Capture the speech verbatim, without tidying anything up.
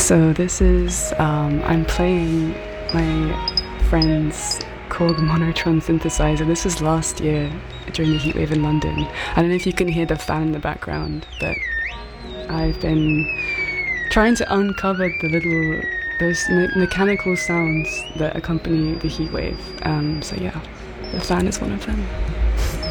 So this is, um, I'm playing my friend's Korg Monotron synthesizer. This was last year during the heatwave in London. I don't know if you can hear the fan in the background, but I've been trying to uncover the little, those me- mechanical sounds that accompany the heatwave. Um, so yeah, the fan is one of them.